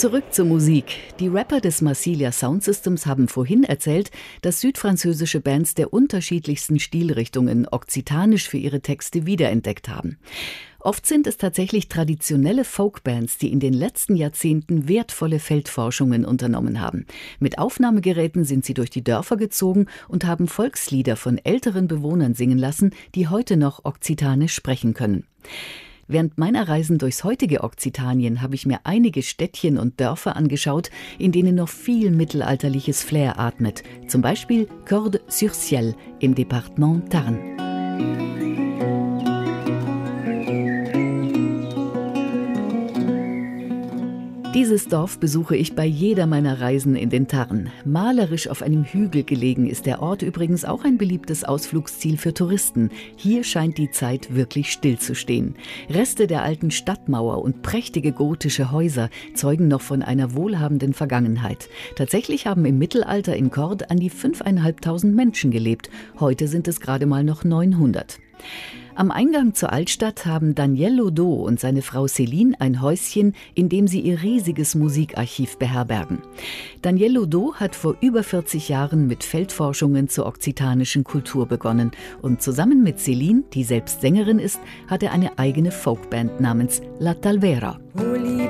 Zurück zur Musik. Die Rapper des Massilia Soundsystems haben vorhin erzählt, dass südfranzösische Bands der unterschiedlichsten Stilrichtungen okzitanisch für ihre Texte wiederentdeckt haben. Oft sind es tatsächlich traditionelle Folkbands, die in den letzten Jahrzehnten wertvolle Feldforschungen unternommen haben. Mit Aufnahmegeräten sind sie durch die Dörfer gezogen und haben Volkslieder von älteren Bewohnern singen lassen, die heute noch okzitanisch sprechen können. Während meiner Reisen durchs heutige Okzitanien habe ich mir einige Städtchen und Dörfer angeschaut, in denen noch viel mittelalterliches Flair atmet. Zum Beispiel Cordes-sur-Ciel im Departement Tarn. Dieses Dorf besuche ich bei jeder meiner Reisen in den Tarn. Malerisch auf einem Hügel gelegen ist der Ort übrigens auch ein beliebtes Ausflugsziel für Touristen. Hier scheint die Zeit wirklich stillzustehen. Reste der alten Stadtmauer und prächtige gotische Häuser zeugen noch von einer wohlhabenden Vergangenheit. Tatsächlich haben im Mittelalter in Cordes an die 5.500 Menschen gelebt. Heute sind es gerade mal noch 900. Am Eingang zur Altstadt haben Daniel Oudot und seine Frau Céline ein Häuschen, in dem sie ihr riesiges Musikarchiv beherbergen. Daniel Oudot hat vor über 40 Jahren mit Feldforschungen zur okzitanischen Kultur begonnen und zusammen mit Céline, die selbst Sängerin ist, hat er eine eigene Folkband namens La Talvera.